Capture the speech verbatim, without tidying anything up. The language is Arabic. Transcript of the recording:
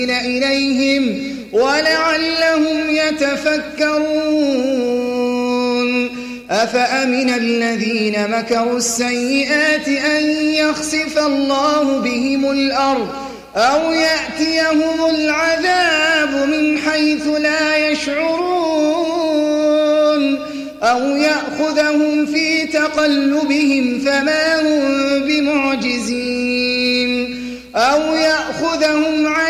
إليهم ولعلهم يتفكرون أفأمن الذين مكروا السيئات أن يخسف الله بهم الأرض أو يأتيهم العذاب من حيث لا يشعرون أو يأخذهم في تقلبهم فما هم بمعجزين أو يأخذهم